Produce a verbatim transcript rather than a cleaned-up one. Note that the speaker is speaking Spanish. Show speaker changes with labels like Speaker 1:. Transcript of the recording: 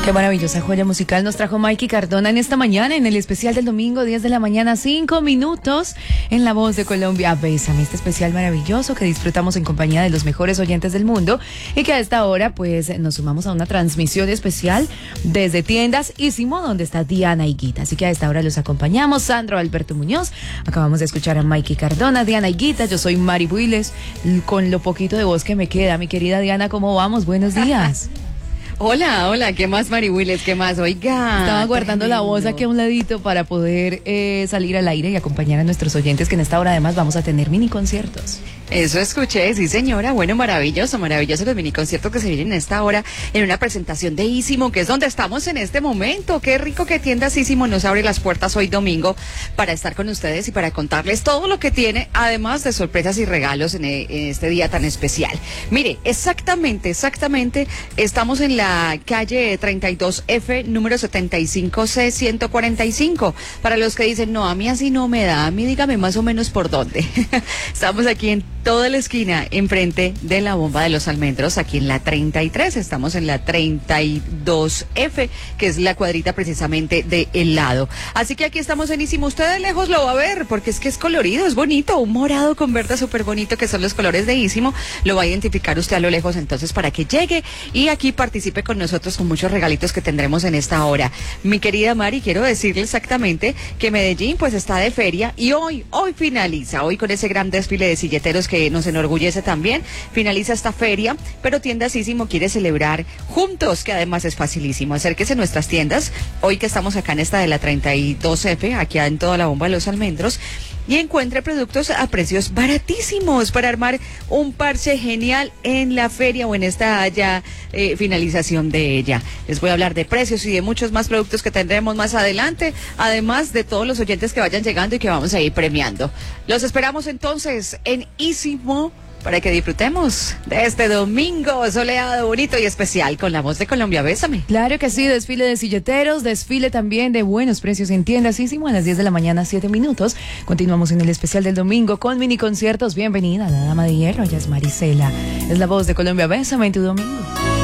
Speaker 1: Qué maravillosa joya musical nos trajo Mikey Cardona en esta mañana, en el especial del domingo, diez de la mañana, cinco minutos, en La Voz de Colombia. Bésame, este especial maravilloso que disfrutamos en compañía de los mejores oyentes del mundo y que a esta hora, pues, nos sumamos a una transmisión especial desde Tiendas Ísimo, donde está Diana Higuita. Así que a esta hora los acompañamos, Sandro Alberto Muñoz. Acabamos de escuchar a Mikey Cardona, Diana Higuita. Yo soy Mari Builes, con lo poquito de voz que me queda. Mi querida Diana, ¿cómo vamos? Buenos días.
Speaker 2: Hola, hola, ¿qué más, Mari Willes? ¿Qué más? Oiga.
Speaker 1: Estaba guardando tremendo. La voz aquí a un ladito para poder eh, salir al aire y acompañar a nuestros oyentes, que en esta hora además vamos a tener mini conciertos.
Speaker 2: Eso escuché, sí señora. Bueno, maravilloso, maravilloso los mini conciertos que se vienen en esta hora en una presentación de Ísimo, que es donde estamos en este momento. Qué rico que Tiendas Ísimo nos abre las puertas hoy domingo para estar con ustedes y para contarles todo lo que tiene, además de sorpresas y regalos en, en este día tan especial. Mire, exactamente, exactamente, estamos en la La calle treinta y dos F, número setenta y cinco C ciento cuarenta y cinco. Para los que dicen, no, a mí así no me da, a mí dígame más o menos por dónde. Estamos aquí en toda la esquina, enfrente de la bomba de los almendros, aquí en la treinta y tres. Estamos en la treinta y dos F, que es la cuadrita precisamente de el lado. Así que aquí estamos en Ísimo. Usted de lejos lo va a ver, porque es que es colorido, es bonito, un morado con verde súper bonito, que son los colores de Ísimo. Lo va a identificar usted a lo lejos, entonces, para que llegue y aquí participe con nosotros con muchos regalitos que tendremos en esta hora. Mi querida Mari, quiero decirle exactamente que Medellín pues está de feria y hoy, hoy finaliza, hoy con ese gran desfile de silleteros que nos enorgullece también, finaliza esta feria, pero Tiendas Ísimo quiere celebrar juntos, que además es facilísimo. Acérquese a nuestras tiendas, hoy que estamos acá en esta de la treinta y dos F, aquí en toda la bomba de los almendros, y encuentre productos a precios baratísimos para armar un parche genial en la feria o en esta ya eh, finalización de ella. Les voy a hablar de precios y de muchos más productos que tendremos más adelante, además de todos los oyentes que vayan llegando y que vamos a ir premiando. Los esperamos entonces en Ísimo para que disfrutemos de este domingo soleado, bonito y especial con La Voz de Colombia. Bésame.
Speaker 1: Claro que sí, desfile de silleteros, desfile también de buenos precios en Tiendas Ísimo a las diez de la mañana, siete minutos. Continuamos en el especial del domingo con mini conciertos. Bienvenida, la dama de hierro, ella es Marisela. Es La Voz de Colombia. Bésame en tu domingo.